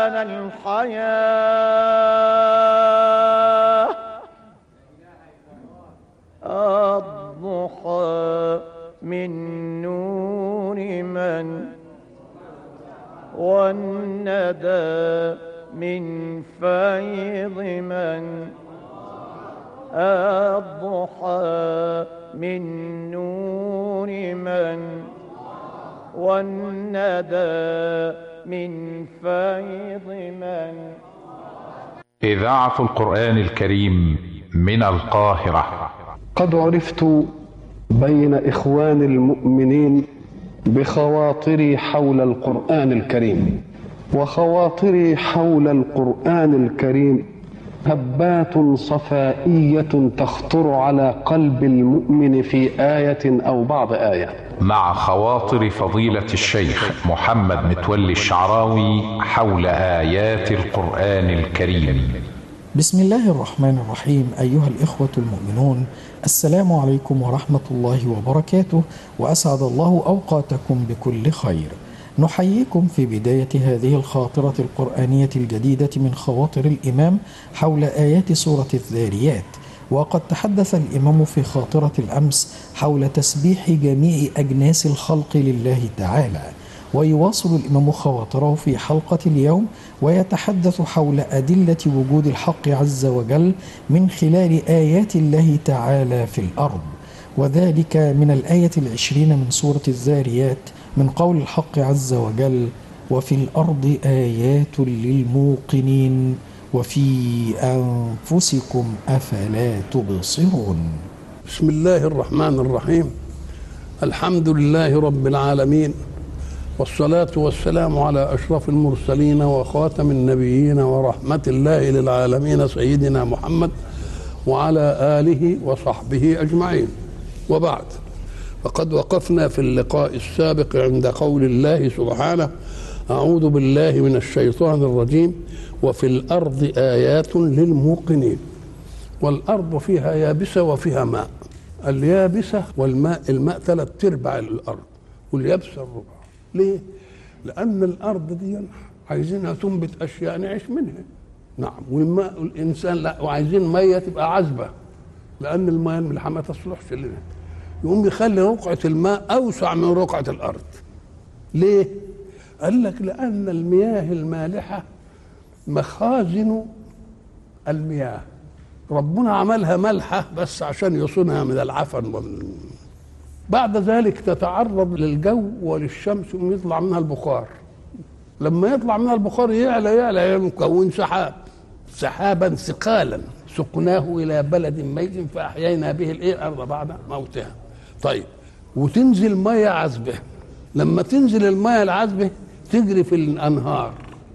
الحياة الضحى من نور من والندى من فيض من الضحى من نور من والندى من فيض من. إذاعة القرآن الكريم من القاهرة. قد عرفت بين إخوان المؤمنين بخواطري حول القرآن الكريم، وخواطري حول القرآن الكريم هبات صفائية تخطر على قلب المؤمن في آية أو بعض آية. مع خواطر فضيلة الشيخ محمد متولي الشعراوي حول آيات القرآن الكريم. بسم الله الرحمن الرحيم. أيها الإخوة المؤمنون، السلام عليكم ورحمة الله وبركاته، وأسعد الله أوقاتكم بكل خير. نحييكم في بداية هذه الخاطرة القرآنية الجديدة من خواطر الإمام حول آيات سورة الذاريات. وقد تحدث الإمام في خاطرة الأمس حول تسبيح جميع أجناس الخلق لله تعالى، ويواصل الإمام خواطره في حلقة اليوم ويتحدث حول أدلة وجود الحق عز وجل من خلال آيات الله تعالى في الأرض، وذلك من الآية 20 من سورة الذاريات من قول الحق عز وجل: وفي الأرض آيات للموقنين وفي أنفسكم أفلا تبصرون. بسم الله الرحمن الرحيم. الحمد لله رب العالمين، والصلاة والسلام على أشرف المرسلين وخاتم النبيين ورحمة الله للعالمين سيدنا محمد وعلى آله وصحبه أجمعين، وبعد. فقد وقفنا في اللقاء السابق عند قول الله سبحانه: أعوذ بالله من الشيطان الرجيم، وفي الأرض آيات للموقنين. والأرض فيها يابسة وفيها ماء. اليابسة والماء، الماء 3/4 الأرض واليابسة الربع. ليه؟ لأن الأرض دي عايزينها تنبت أشياء نعيش منها، نعم، والماء الإنسان لا، وعايزين مية تبقى عذبة، لأن الماء الملحة ما تصلحش لنا. يقوم يخلي رقعة الماء أوسع من رقعة الأرض. ليه؟ قال لك لأن المياه المالحة مخازن المياه، ربنا عملها ملحة بس عشان يصونها من العفن بعد ذلك تتعرض للجو وللشمس ويطلع منها البخار. لما يطلع منها البخار يعلى يكون سحابا ثقالا سقناه إلى بلد ميت فأحيينا به الأرض بعد موتها. طيب، وتنزل مياه عذبة. لما تنزل المياه العذبة تجري في الأنهار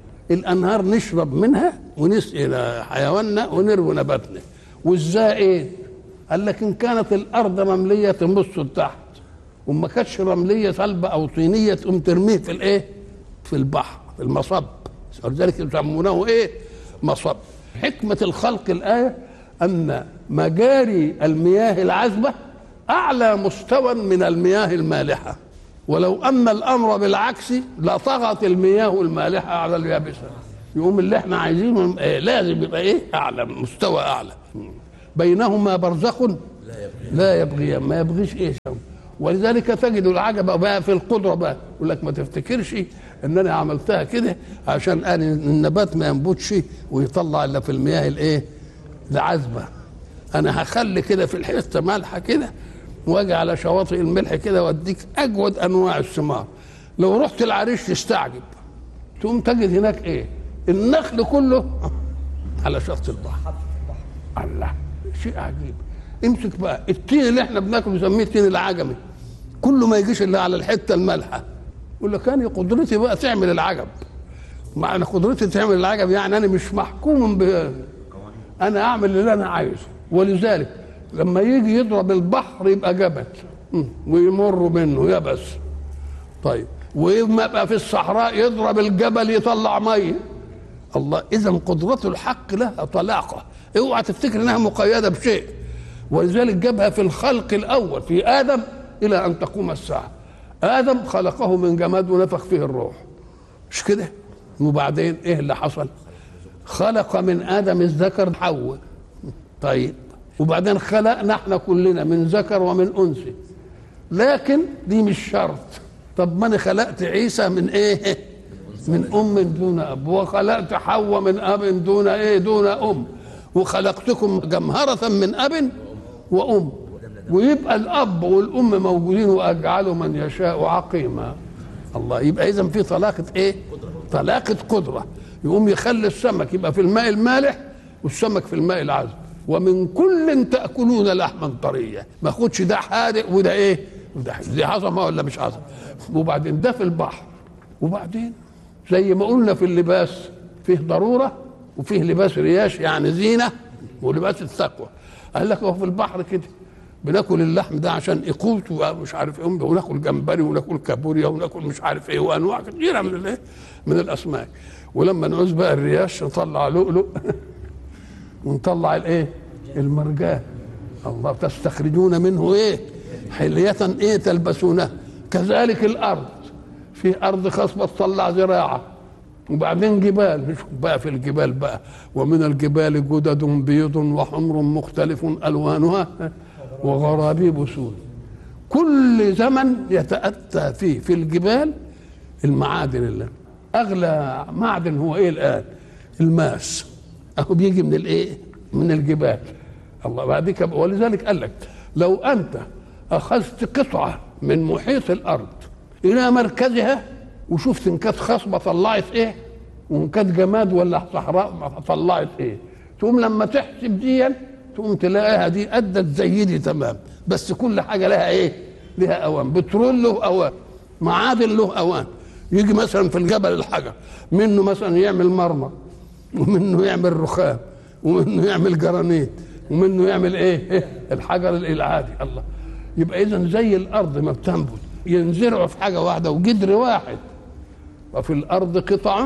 نشرب منها ونسقي حيواننا ونروي نباتنا. والزائد قال لك إن كانت الأرض رملية تمص تحت، وما كانتش رملية صلبة أو طينية تقوم ترميه في في البحر، في المصب، ولذلك يسمونه مصب. حكمة الخلق الآية أن مجاري المياه العذبة أعلى مستوى من المياه المالحة، ولو أن الأمر بالعكس لطغت المياه المالحة على اليابسة. يقوم اللي احنا عايزينه لازم يبقى أعلى، مستوى أعلى. بينهما برزخ لا يبغيان، ما يبغيش ولذلك تجد العجب بقى في القدرة بقى، يقول لك ما تفتكرش ان انا عملتها كده عشان النبات ما ينبتش ويطلع الا في المياه العذبة. انا هخلي كده في الحته مالحه كده، واجي على شواطئ الملح كده واديك اجود انواع الثمار. لو رحت العريش تستعجب، تقوم تجد هناك النخل كله على شط البحر. الله، شيء عجيب. امسك بقى التين اللي احنا بناكله نسميه التين العجمي، كله ما يجيش الا على الحته المالحه. يقول لك انا قدرتي بقى تعمل العجب. معنى قدرتي تعمل العجب يعني انا مش محكوم انا اعمل اللي انا عايزه. ولذلك لما يجي يضرب البحر يبقى جبل ويمر منه يبس. طيب، وما يبقى في الصحراء يضرب الجبل يطلع ميه. الله، اذا قدرته الحق لها طلاقه، اوعى تفتكر انها مقيده بشيء. ولذلك جابها في الخلق الاول في ادم الى ان تقوم الساعه. ادم خلقه من جماد ونفخ فيه الروح، مش كده؟ وبعدين ايه اللي حصل؟ خلق من ادم الذكر حواء. طيب وبعدين خلقنا احنا كلنا من ذكر ومن انثى، لكن دي مش شرط. طب ما انا خلقت عيسى من ايه؟ من ام دون اب، وخلقت حواء من اب دون ايه؟ دون ام، وخلقتكم جمهرة من اب وام، ويبقى الاب والام موجودين واجعل من يشاء عقيما. الله، يبقى اذا في طلاقه ايه؟ طلاقه قدره. يقوم يخلي السمك يبقى في الماء المالح والسمك في الماء العذب، ومن كل تاكلون لحما طريا. ما اخدش ده حادق وده ايه؟ وده دي عظمه ولا مش عظمه؟ وبعدين ده في البحر. وبعدين زي ما قلنا في اللباس فيه ضروره وفيه لباس رياش يعني زينه، ولباس التقوى. قال لك هو في البحر كده بناكل اللحم ده عشان اقوت ومش عارف ايه، وناكل جمبري وناكل كابوريا وناكل مش عارف ايه وانواع كثيره من الايه؟ من الاسماك. ولما نعوز بقى الرياش نطلع لؤلؤ ونطلع الايه؟ المرجان. الله، تستخرجون منه ايه؟ حلية ايه تلبسونها. كذلك الارض، في ارض خصبه تطلع زراعه، وبعدين جبال. نشوف بقى في الجبال بقى، ومن الجبال جدد بيض وحمر مختلف الوانها وغرابيب سود. كل زمن يتأتى فيه في الجبال المعادن. اللي اغلى معدن هو ايه الان؟ الماس، اهو بيجي من الايه؟ من الجبال. الله، بعد ولذلك قال لك لو انت اخذت قطعه من محيط الارض الى مركزها وشفت ان كانت خصبه طلعت ايه وان كانت جماد ولا صحراء طلعت ايه، تقوم لما تحسب دي تقوم تلاقيها دي ادت زي دي تمام، بس كل حاجه لها ايه؟ لها اوان. بترول له اوان، معادن له اوان. يجي مثلا في الجبل الحجر منه مثلا يعمل مرمر، ومنه يعمل رخام، ومنه يعمل جرانيت، ومنه يعمل ايه؟ الحجر العادي. الله، يبقى اذا زي الارض ما بتنبت ينزرعوا في حاجه واحده وجدر واحد، وفي الارض قطع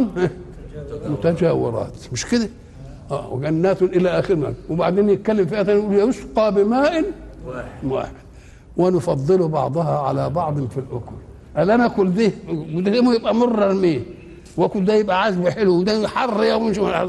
متجاورات، مش كده؟ وجنات الى اخره. وبعدين يتكلم فيها ثاني يقول يسقى بماء واحد ونفضل بعضها على بعض في الاكل. قال انا اكل ده وده يبقى مر ارميه، واكل ده يبقى عذب حلو وده حر يوم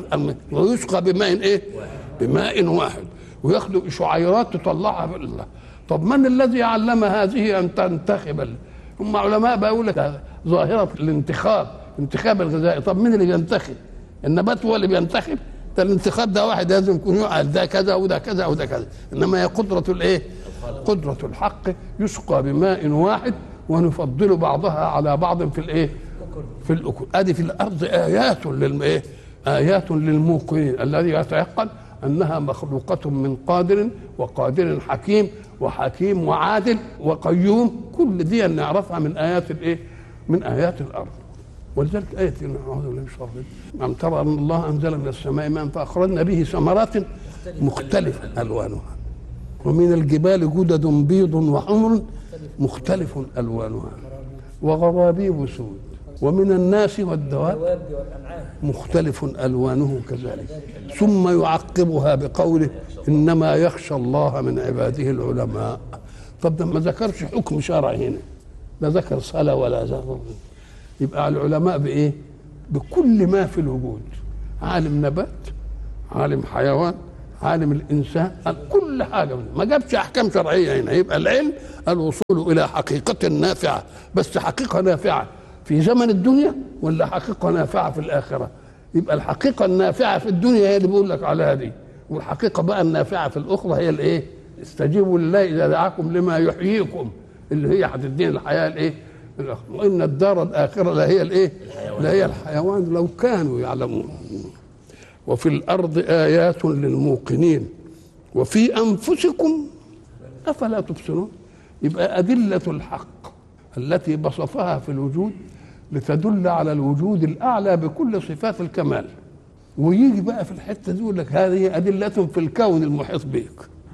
ويسقى بماء ايه؟ بماء واحد. وياخدوا شعيرات تطلعها بالله. طب من الذي علم هذه ان تنتخب؟ هم علماء بيقول لك ظاهره الانتخاب، انتخاب الغذائي. طب مين اللي بينتخب؟ النبات هو اللي بينتخب؟ ده الانتخاب ده واحد لازم يكون يقعد ده كذا وده كذا وده كذا، انما هي قدره الايه؟ قدره الحق. يسقى بماء واحد ونفضل بعضها على بعض في الايه؟ في الاكل. ادي في الارض ايات للايه؟ ايات للموقنين الذي يتيقن انها مخلوقه من قادر وقادر حكيم وحكيم وعادل وقيوم. كل دي نعرفها من ايات الايه؟ من ايات الارض. ولذلك آية أعوذ بالله من الشيطان الرجيم ألم ترى أن الله أنزل من السماء ماء فأخرجنا به ثمرات مختلفة ألوانها ومن الجبال جدد بيض وحمر مختلف ألوانها وغرابيب سود ومن الناس والدواب مختلف ألوانه كذلك ثم يعقبها بقوله إنما يخشى الله من عباده العلماء. طب ده ما ذكرش حكم شرعي هنا، لا ذكر صلاة ولا ذكر. يبقى العلماء بإيه؟ بكل ما في الوجود، عالم نبات، عالم حيوان، عالم الإنسان، كل حاجة منه. ما جابش أحكام شرعية هنا. يبقى العلم الوصول إلى حقيقة نافعة، بس حقيقة نافعة في زمن الدنيا ولا حقيقة نافعة في الآخرة؟ يبقى الحقيقة النافعة في الدنيا هي اللي بيقول لك عليها دي، والحقيقة بقى النافعة في الأخرى هي الإيه؟ استجيبوا لله إذا دعاكم لما يحييكم، اللي هي هتدين الحياة الإيه؟ وإن الدار الآخرة لا هي الإيه؟ لا هي الحيوان لو كانوا يعلمون. وفي الأرض آيات للموقنين وفي أنفسكم أفلا تبصرون. يبقى أدلة الحق التي بسطها في الوجود لتدل على الوجود الأعلى بكل صفات الكمال. ويجي بقى في الحتة دي يقول لك هذه أدلة في الكون المحيط بك،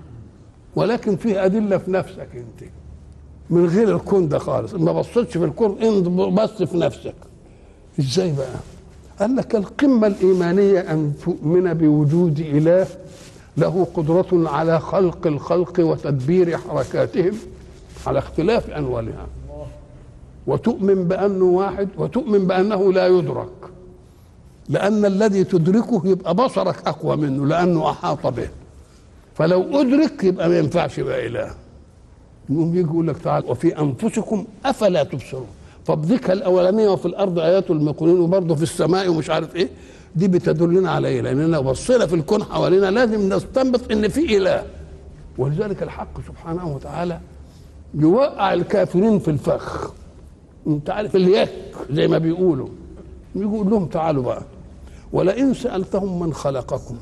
ولكن فيه أدلة في نفسك أنت من غير الكون ده خالص. ما بصيتش في الكون، انت بص في نفسك. ازاي بقى؟ قال لك القمة الإيمانية أن تؤمن بوجود إله له قدرة على خلق الخلق وتدبير حركاتهم على اختلاف أنوالها، وتؤمن بأنه واحد، وتؤمن بأنه لا يدرك. لأن الذي تدركه يبقى بصرك أقوى منه لأنه أحاط به، فلو أدرك يبقى ما ينفعش يبقى إله. يقوم يجي يقول لك تعالى وفي أنفسكم أفلا تبصرون. فبذكها الأولانية وفي الأرض آيات المقولين وبرضه في السماء ومش عارف إيه، دي بتدلنا على إيه؟ لأننا بصينا في الكون حوالينا لازم نستنبط إن في إله. ولذلك الحق سبحانه وتعالى يوقع الكافرين في الفخ. أنت عارف اليك زي ما بيقولوا، يقول لهم تعالوا بقى ولئن سألتهم من خلقكم،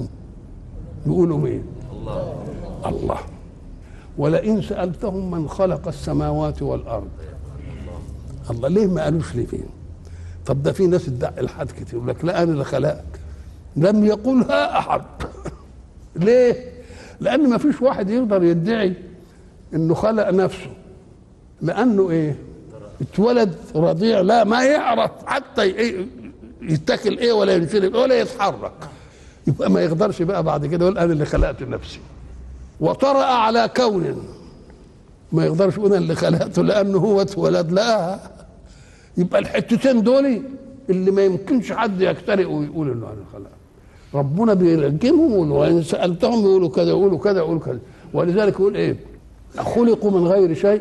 يقولوا مين؟ الله. ولئن سألتهم من خلق السماوات والأرض، الله. ليه ما قالوش ليه فين؟ طب ده في ناس ادعي الحد كتير يقول لك لا أنا اللي خلقك، لم يقولها أحد. ليه؟ لأن ما فيش واحد يقدر يدعي إنه خلق نفسه، لأنه إيه؟ اتولد رضيع لا ما يعرف حتى يتاكل إيه ولا ينشرب ولا يتحرك، يبقى ما يقدرش بقى بعد كده يقول أنا اللي خلقت نفسي. وطرأ على كون ما يقدرش يقول أنا اللي خلقته لأنه هو اتولد لا. يبقى الحتتين دول اللي ما يمكنش حد يخترق ويقول إنه أنا خلقت. ربنا بيرجمهم وإن سألتهم يقولوا كذا يقولوا كذا يقولوا كذا. ولذلك يقول إيه؟ خلقوا من غير شيء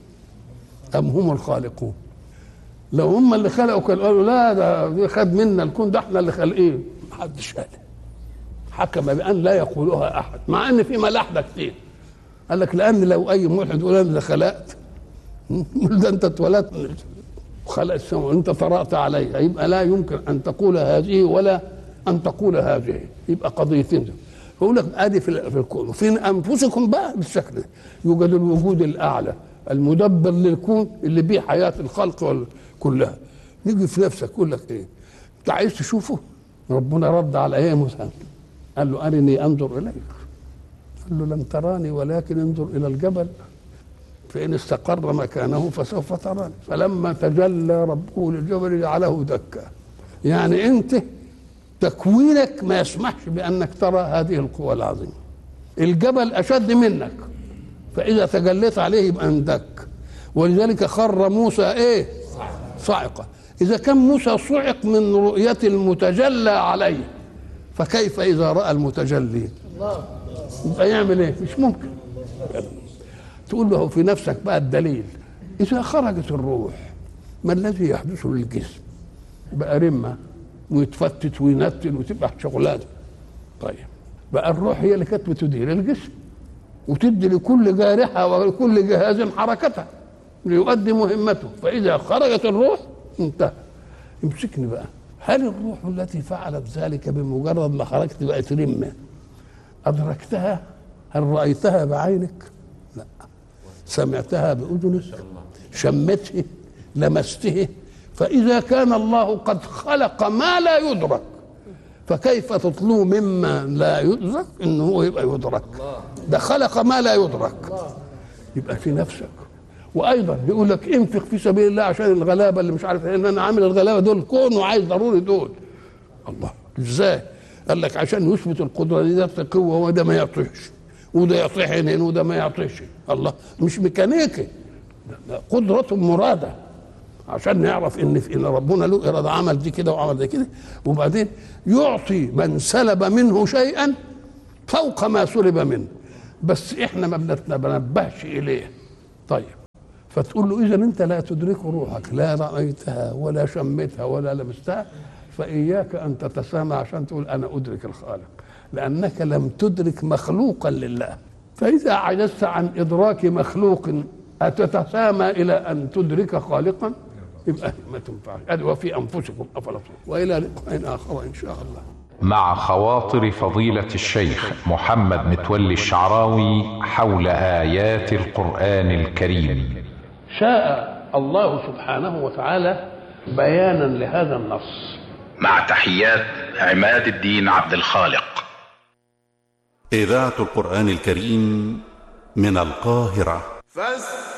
أم هم الخالقون. لو هم اللي خلقوا كانوا قالوا لا ده خد منا الكون، ده احنا اللي خالقين. محدش قال، حكم بأن لا يقولها أحد، مع أن في ملاحدة كتير. قال لك لأن لو أي ملحد يقول أنا اللي خلقت، ده أنت اتولدت خلق السماء وأنت طرأت عليها، يبقى لا يمكن أن تقول هذه ولا أن تقول هذه، يبقى قضيتين. فيقول لك ادي في الكون وفي انفسكم بقى بالشكل ده يوجد الوجود الاعلى المدبر للكون اللي بيه حياه الخلق كلها. نيجي في نفسك يقول لك ايه؟ انت عايز تشوفه؟ ربنا رد على ايه موسى؟ قال له ارني انظر اليك. قال له لن تراني ولكن انظر الى الجبل فان استقر مكانه فسوف تراني. فلما تجلى ربه للجبل جعله دكا. يعني انت تكوينك ما يسمحش بأنك ترى هذه القوى العظيمة. الجبل أشد منك، فإذا تجليت عليه يبقى اندك. ولذلك خر موسى إيه؟ صاعقة. إذا كان موسى صعق من رؤية المتجلى عليه، فكيف إذا رأى المتجلي؟ يبقى يعمل إيه؟ مش ممكن. تقول له في نفسك بقى الدليل. إذا خرجت الروح ما الذي يحدث للجسم؟ بقى رمة ويتفتت وينتن وتبقى شغلانه. طيب بقى الروح هي اللي كانت بتدير الجسم وتدي لكل جارحه ولكل جهاز حركتها ليؤدي مهمته. فاذا خرجت الروح انتهى. امسكني بقى، هل الروح التي فعلت ذلك بمجرد ما خرجت بقت رمه ادركتها؟ هل رايتها بعينك؟ لا. سمعتها باذنك؟ شمته؟ لمسته؟ فإذا كان الله قد خلق ما لا يدرك فكيف تطلب مما لا يدرك إنه هو يبقى يدرك؟ ده خلق ما لا يدرك. يبقى في نفسك. وأيضا يقول لك انفق في سبيل الله عشان الغلابة اللي مش عارف إن أنا عامل الغلابة دول كون وعايز ضروري دول. الله إزاي؟ قال لك عشان يثبت القدرة دي ده قوة وده ما يعطيش وده يعطيه حنين وده ما يعطيش. الله مش ميكانيكي، ده قدرة مرادة عشان نعرف ان ربنا له اراده عمل دي كده وعمل دي كده. وبعدين يعطي من سلب منه شيئا فوق ما سلب منه، بس احنا ما بننبهش اليه. طيب فتقول له اذا انت لا تدرك روحك، لا رايتها ولا شمتها ولا لمستها، فاياك ان تتسامى عشان تقول انا ادرك الخالق، لانك لم تدرك مخلوقا لله. فاذا عجزت عن ادراك مخلوق اتتسامى الى ان تدرك خالقا؟ يبقى ما تنفعش. وفي انفسكم افلا تبصرون. والى لقاء اخر ان شاء الله. مع خواطر فضيلة الشيخ محمد متولي الشعراوي حول آيات القرآن الكريم. شاء الله سبحانه وتعالى بيانا لهذا النص. مع تحيات عماد الدين عبد الخالق. إذاعة القرآن الكريم من القاهرة.